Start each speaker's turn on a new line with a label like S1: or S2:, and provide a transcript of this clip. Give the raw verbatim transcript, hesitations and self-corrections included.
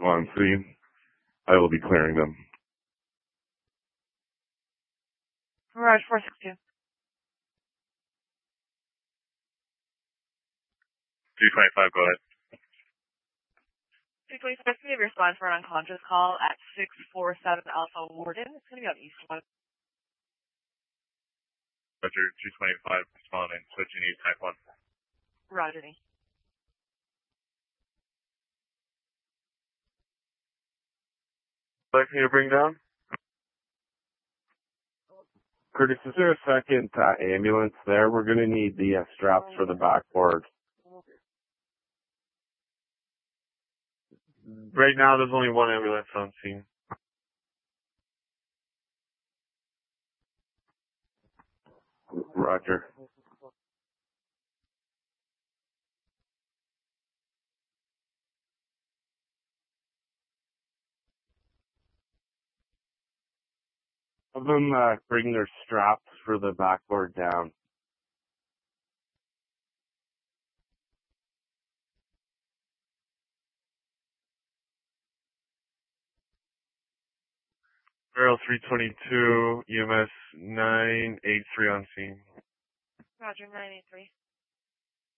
S1: on scene. I will be clearing them.
S2: Mirage four six two.
S1: two twenty-five, go ahead.
S2: two twenty-five, can you respond for an unconscious call at six four seven Alpha Warden? It's going to be on East one.
S1: Roger, two twenty-five, responding, switching East, type one.
S2: Roger me.
S1: Like me to bring down? Curtis, is there a second uh, ambulance there? We're going to need the uh, straps for the backboard. Right now, there's only one ambulance on scene. Roger. Have them uh, bring their straps for the backboard down. Barrel three twenty-two, E M S nine eighty-three on scene.
S2: Roger, nine eight three.